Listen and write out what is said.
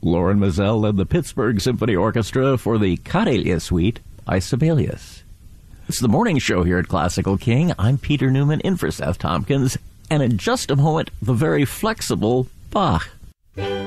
Loren Mazel led the Pittsburgh Symphony Orchestra for the Karelia Suite by Sibelius. It's the morning show here at Classical King. I'm Peter Newman in for Seth Tompkins, and in just a moment, the very flexible Bach.